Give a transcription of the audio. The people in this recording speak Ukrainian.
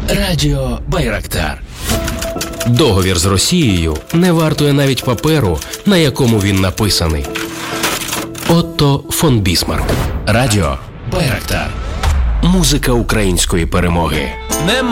Радіо Байрактар. Договір з Росією не вартує навіть паперу, на якому він написаний. Отто фон Бісмарк. Радіо Байрактар. Музика української перемоги.